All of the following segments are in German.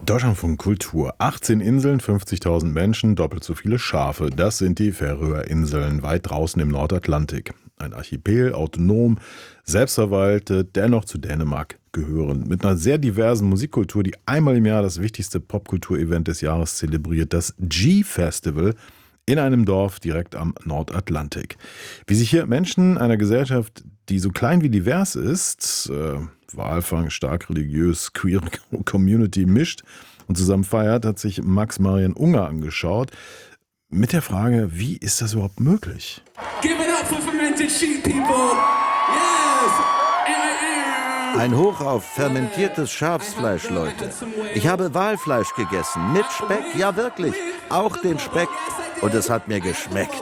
Deutschlandfunk Kultur. 18 Inseln, 50.000 Menschen, doppelt so viele Schafe. Das sind die Färöerinseln, weit draußen im Nordatlantik. Ein Archipel, autonom, selbstverwaltet, dennoch zu Dänemark gehörend. Mit einer sehr diversen Musikkultur, die einmal im Jahr das wichtigste Popkulturevent des Jahres zelebriert, das G-Festival in einem Dorf direkt am Nordatlantik. Wie sich hier Menschen einer Gesellschaft, die so klein wie divers ist, Walfang, stark religiös, queer Community mischt und zusammen feiert, hat sich Max Marian Unger angeschaut. Mit der Frage, wie ist das überhaupt möglich? Give it up for fermented sheep, people! Yes! Ein Hoch auf fermentiertes Schafsfleisch, Leute. Ich habe Walfleisch gegessen, mit Speck, ja wirklich, auch den Speck. Und es hat mir geschmeckt.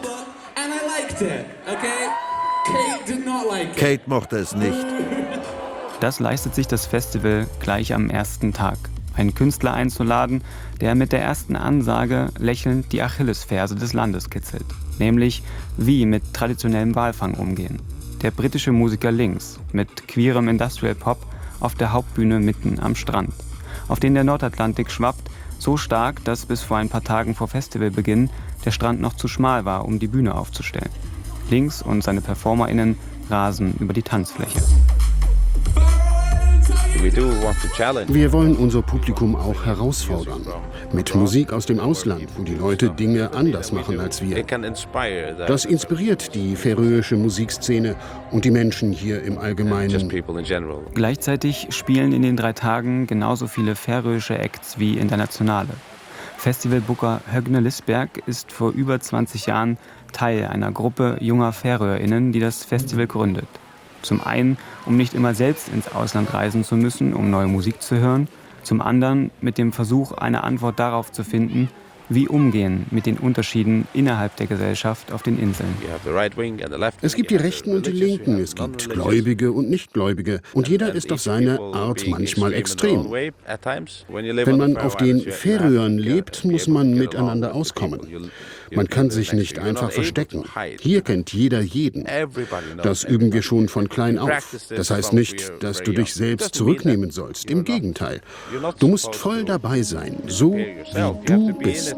Kate mochte es nicht. Das leistet sich das Festival gleich am ersten Tag. Einen Künstler einzuladen, der mit der ersten Ansage lächelnd die Achillesferse des Landes kitzelt. Nämlich, wie mit traditionellem Walfang umgehen. Der britische Musiker Lynx mit queerem Industrial Pop auf der Hauptbühne mitten am Strand, auf den der Nordatlantik schwappt, so stark, dass bis vor ein paar Tagen vor Festivalbeginn der Strand noch zu schmal war, um die Bühne aufzustellen. Lynx und seine PerformerInnen rasen über die Tanzfläche. Wir wollen unser Publikum auch herausfordern. Mit Musik aus dem Ausland, wo die Leute Dinge anders machen als wir. Das inspiriert die färöische Musikszene und die Menschen hier im Allgemeinen. Gleichzeitig spielen in den 3 Tagen genauso viele färöische Acts wie internationale. Festivalbooker Högne Lisberg ist vor über 20 Jahren Teil einer Gruppe junger FäröerInnen, die das Festival gründet. Zum einen, um nicht immer selbst ins Ausland reisen zu müssen, um neue Musik zu hören. Zum anderen mit dem Versuch, eine Antwort darauf zu finden, wie umgehen mit den Unterschieden innerhalb der Gesellschaft auf den Inseln. Es gibt die Rechten und die Linken, es gibt Gläubige und Nichtgläubige. Und jeder ist auf seine Art manchmal extrem. Wenn man auf den Färöern lebt, muss man miteinander auskommen. Man kann sich nicht einfach verstecken. Hier kennt jeder jeden. Das üben wir schon von klein auf. Das heißt nicht, dass du dich selbst zurücknehmen sollst. Im Gegenteil. Du musst voll dabei sein, so wie du bist.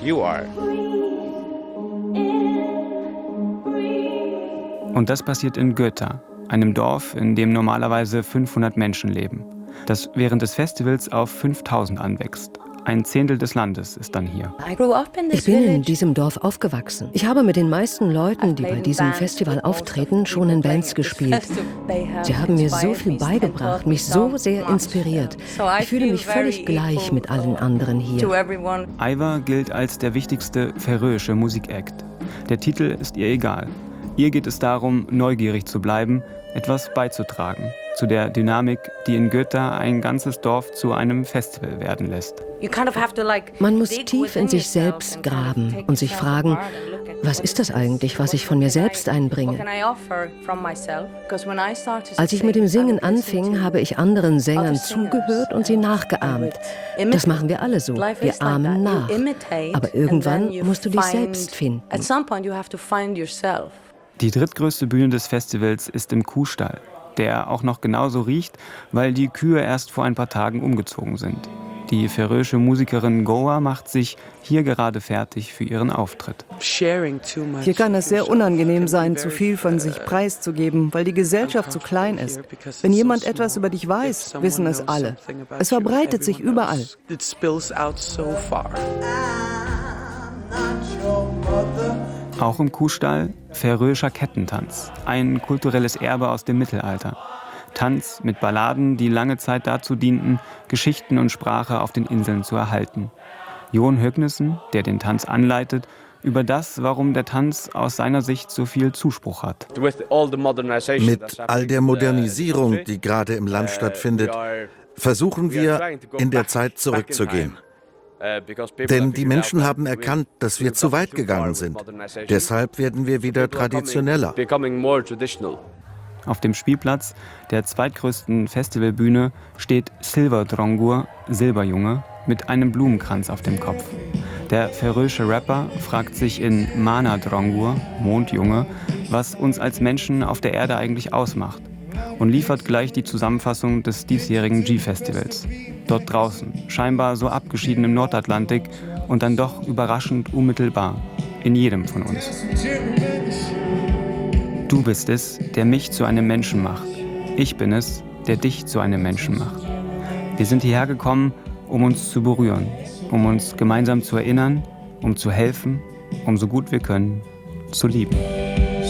Und das passiert in Göta, einem Dorf, in dem normalerweise 500 Menschen leben, das während des Festivals auf 5000 anwächst. Ein Zehntel des Landes ist dann hier. Ich bin in diesem Dorf aufgewachsen. Ich habe mit den meisten Leuten, die bei diesem Festival auftreten, schon in Bands gespielt. Sie haben mir so viel beigebracht, mich so sehr inspiriert. Ich fühle mich völlig gleich mit allen anderen hier. Aiva gilt als der wichtigste färöische Musikakt. Der Titel ist ihr egal. Ihr geht es darum, neugierig zu bleiben, etwas beizutragen zu der Dynamik, die in Göta ein ganzes Dorf zu einem Festival werden lässt. Man muss tief in sich selbst graben und sich fragen, was ist das eigentlich, was ich von mir selbst einbringe? Als ich mit dem Singen anfing, habe ich anderen Sängern zugehört und sie nachgeahmt. Das machen wir alle so, wir ahmen nach. Aber irgendwann musst du dich selbst finden. Die drittgrößte Bühne des Festivals ist im Kuhstall, der auch noch genauso riecht, weil die Kühe erst vor ein paar Tagen umgezogen sind. Die färöische Musikerin Goa macht sich hier gerade fertig für ihren Auftritt. Hier kann es sehr unangenehm sein, zu viel von sich preiszugeben, weil die Gesellschaft zu klein ist. Wenn jemand etwas über dich weiß, wissen es alle. Es verbreitet sich überall. Auch im Kuhstall färöischer Kettentanz, ein kulturelles Erbe aus dem Mittelalter. Tanz mit Balladen, die lange Zeit dazu dienten, Geschichten und Sprache auf den Inseln zu erhalten. Jon Högnissen, der den Tanz anleitet, über das, warum der Tanz aus seiner Sicht so viel Zuspruch hat. Mit all der Modernisierung, die gerade im Land stattfindet, versuchen wir, in der Zeit zurückzugehen. Denn die Menschen haben erkannt, dass wir zu weit gegangen sind. Deshalb werden wir wieder traditioneller. Auf dem Spielplatz der zweitgrößten Festivalbühne steht Silver Drongur, Silberjunge, mit einem Blumenkranz auf dem Kopf. Der färöische Rapper fragt sich in Mana Drongur, Mondjunge, was uns als Menschen auf der Erde eigentlich ausmacht. und liefert gleich die Zusammenfassung des diesjährigen G-Festivals. Dort draußen, scheinbar so abgeschieden im Nordatlantik und dann doch überraschend unmittelbar, in jedem von uns. Du bist es, der mich zu einem Menschen macht. Ich bin es, der dich zu einem Menschen macht. Wir sind hierher gekommen, um uns zu berühren, um uns gemeinsam zu erinnern, um zu helfen, um so gut wir können, zu lieben.